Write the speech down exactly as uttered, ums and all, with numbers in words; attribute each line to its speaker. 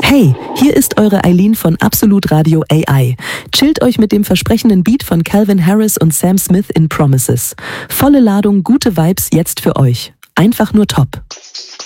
Speaker 1: Hey, hier ist eure Eileen von Absolut Radio A I. Chillt euch mit dem versprechenden Beat von Calvin Harris und Sam Smith in Promises. Volle Ladung, gute Vibes jetzt für euch. Einfach nur top.